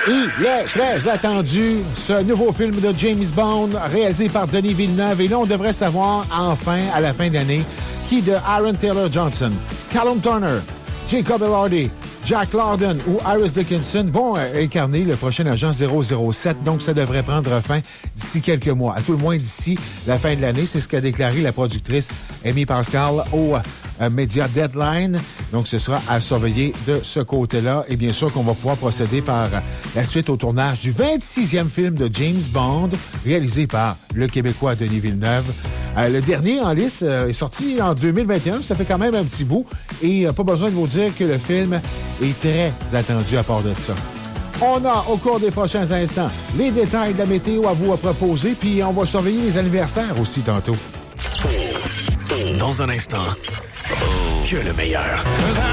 Il est très attendu, ce nouveau film de James Bond, réalisé par Denis Villeneuve. Et là, on devrait savoir, enfin, à la fin de l'année, qui de Aaron Taylor Johnson, Callum Turner, Jacob Elordi, Jack Lawton ou Iris Dickinson vont incarner le prochain agent 007. Donc, ça devrait prendre fin d'ici quelques mois. À tout le moins d'ici la fin de l'année. C'est ce qu'a déclaré la productrice Amy Pascal au média Deadline. Donc, ce sera à surveiller de ce côté-là. Et bien sûr qu'on va pouvoir procéder par la suite au tournage du 26e film de James Bond, réalisé par le Québécois Denis Villeneuve. Le dernier en lice est sorti en 2021. Ça fait quand même un petit bout. Et pas besoin de vous dire que le film est très attendu à part de ça. On a, au cours des prochains instants, les détails de la météo à vous à proposer. Puis on va surveiller les anniversaires aussi tantôt. Dans un instant, que le meilleur.